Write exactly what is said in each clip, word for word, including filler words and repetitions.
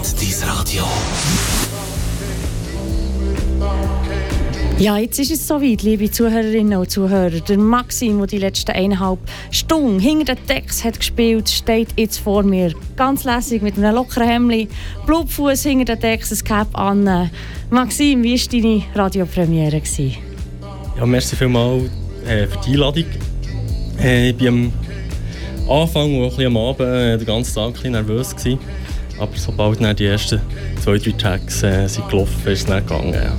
und dein Radio. Ja, jetzt ist es soweit, liebe Zuhörerinnen und Zuhörer. Der Maxim, der die letzten eineinhalb Stunden hinter den Decks hat gespielt, steht jetzt vor mir. Ganz lässig, mit einem lockeren Hemdli, Blutfuß hinter den Decks, ein Cap an. Maxim, wie war deine Radiopremiere? Ja, merci vielmals äh, für die Einladung. Äh, ich war am Anfang und auch ein bisschen am Abend äh, den ganzen Tag ein bisschen nervös gewesen. Aber sobald dann die ersten zwei, drei Tags äh, sind gelaufen, ist es dann gegangen. Ja.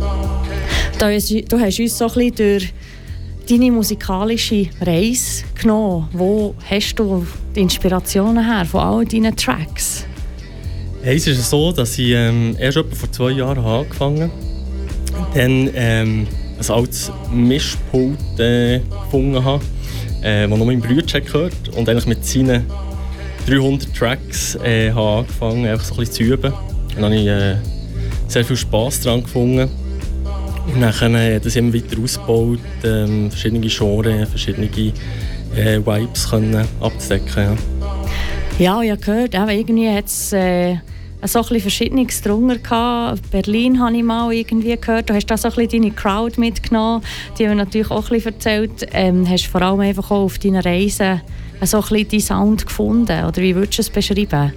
Du hast uns so ein bisschen durch deine musikalische Reise genommen. Wo hast du die Inspirationen her von all deinen Tracks? Hey, es ist so, dass ich ähm, erst etwa vor zwei Jahren angefangen habe. Dann ähm, ein altes Mischpult äh, gefunden habe, äh, das noch mein Bruder gehört und eigentlich mit seinen dreihundert Tracks äh, habe angefangen, einfach so ein bisschen zu üben. Und dann habe ich äh, sehr viel Spass daran gefunden. Und dann äh, das immer weiter ausgebaut, ähm, verschiedene Genres, verschiedene äh, Vibes können abzudecken. Ja, ja, ich habe gehört, eben, irgendwie hat es äh, so ein bisschen Verschiedenes drunter gehabt. Berlin habe ich mal irgendwie gehört. Du hast da so ein bisschen deine Crowd mitgenommen. Die haben mir natürlich auch ein bisschen erzählt. Ähm, hast du vor allem einfach auch auf deinen Reisen so ein bisschen deinen Sound gefunden? Oder wie würdest du es beschreiben?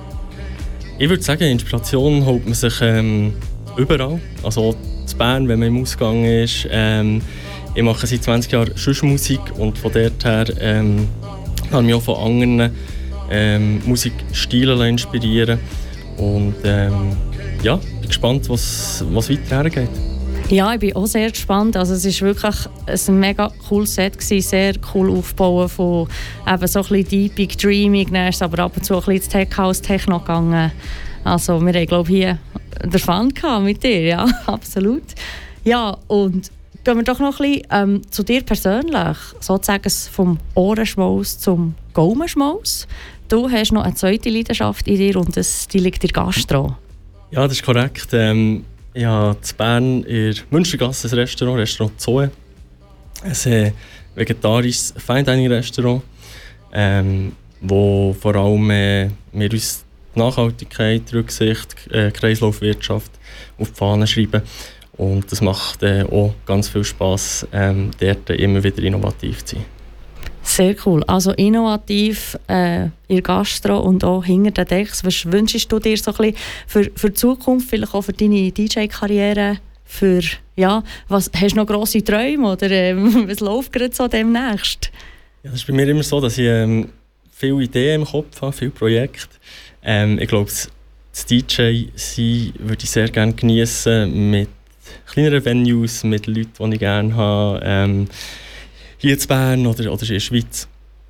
Ich würde sagen, Inspiration holt man sich ähm, überall. Also in Bern, wenn man im Ausgang ist. Ähm, ich mache seit zwanzig Jahren Musik und von dort her ähm, habe ich mich auch von anderen ähm, Musikstilen inspirieren. Und ähm, ja, bin gespannt, was, was weiter hergeht. Ja, ich bin auch sehr gespannt. Also es war wirklich ein mega cooles Set gewesen, sehr cool aufgebaut von eben so ein bisschen deepig, dreamig, dann ist es aber ab und zu ein bisschen ins Tech House Techno gegangen. Also wir haben, glaube ich, hier den Fun mit dir, ja, absolut. Ja, und gehen wir doch noch ein bisschen ähm, zu dir persönlich, sozusagen vom Ohrenschmaus zum Gaumenschmaus. Du hast noch eine zweite Leidenschaft in dir und das, die liegt in der Gastro. Ja, das ist korrekt. Ähm, ich habe in Bern in der Münstergasse ein Restaurant, Restaurant Zoe. Ein äh, vegetarisches Fine-Dining-Restaurant, ähm, wo vor allem äh, wir uns Nachhaltigkeit, Rücksicht, äh, Kreislaufwirtschaft auf die Fahne schreiben. Und das macht äh, auch ganz viel Spass, ähm, dort immer wieder innovativ zu sein. Sehr cool. Also innovativ äh, in der Gastro und auch hinter den Decks. Was wünschst du dir so ein bisschen für, für die Zukunft, vielleicht auch für deine D J-Karriere? Für, ja, was, hast du noch grosse Träume oder äh, was läuft gerade so demnächst? Ja, das ist bei mir immer so, dass ich ähm, viele Ideen im Kopf habe, viele Projekte. Ähm, ich glaube, das D J sein würde ich sehr gerne genießen mit kleineren Venues, mit Leuten, die ich gerne habe. Ähm, hier in Bern oder, oder in der Schweiz.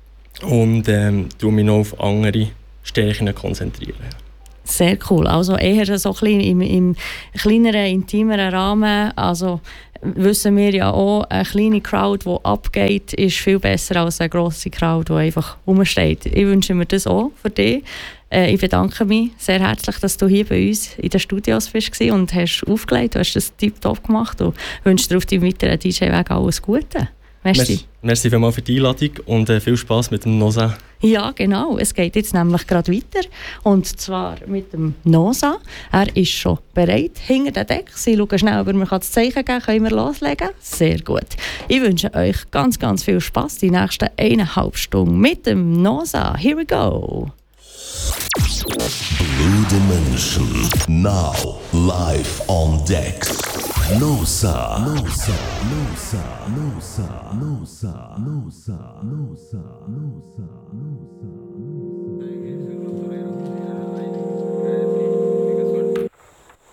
Und ähm, tue mich noch auf andere Stärken konzentrieren. Sehr cool. Also eher so ein bisschen im, im kleineren, intimeren Rahmen. Also wissen wir ja auch, eine kleine Crowd, die abgeht, ist viel besser als eine grosse Crowd, die einfach rumsteht. Ich wünsche mir das auch für dich. Ich bedanke mich sehr herzlich, dass du hier bei uns in den Studios warst und hast aufgelegt. Du hast das tiptop gemacht und wünsche dir auf deinem weiteren D J-Weg alles Gute. Merci. Merci vielmals für die Einladung und äh, viel Spass mit dem Nosa. Ja, genau. Es geht jetzt nämlich gerade weiter. Und zwar mit dem Nosa. Er ist schon bereit hinter den Deck. Sie schauen schnell, ob er mir das Zeichen geben kann. Können wir loslegen? Sehr gut. Ich wünsche euch ganz, ganz viel Spass die nächsten eineinhalb Stunden mit dem Nosa. Here we go. Blue Dimension, now live on decks. Nosa, Nosa, Nosa, Nosa, Nosa, Nosa, Nosa, Nosa, Nosa, Nosa.